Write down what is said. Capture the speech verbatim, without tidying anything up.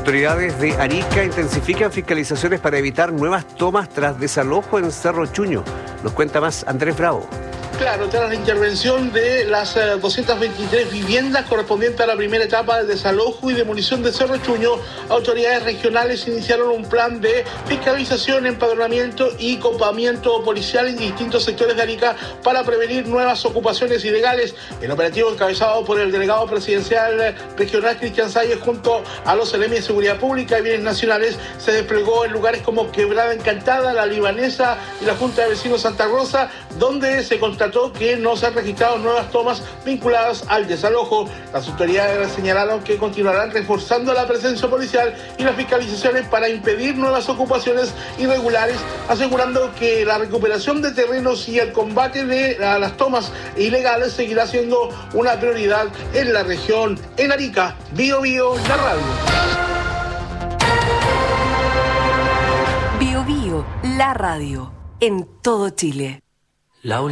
Autoridades de Arica intensifican fiscalizaciones para evitar nuevas tomas tras desalojo en Cerro Chuño. Nos cuenta más Andrés Bravo. Claro, tras la intervención de las eh, doscientas veintitrés viviendas correspondientes a la primera etapa de desalojo y demolición de Cerro Chuño, autoridades regionales iniciaron un plan de fiscalización, empadronamiento y copamiento policial en distintos sectores de Arica para prevenir nuevas ocupaciones ilegales. El operativo, encabezado por el delegado presidencial regional Cristian Salles junto a los Seremi de Seguridad Pública y Bienes Nacionales, se desplegó en lugares como Quebrada Encantada, La Libanesa y la Junta de Vecinos Santa Rosa, donde se constató que no se han registrado nuevas tomas vinculadas al desalojo. Las autoridades señalaron que continuarán reforzando la presencia policial y las fiscalizaciones para impedir nuevas ocupaciones irregulares, asegurando que la recuperación de terrenos y el combate de las tomas ilegales seguirá siendo una prioridad en la región. En Arica, Bio Bio, la radio. Bio Bio, la radio, en todo Chile. La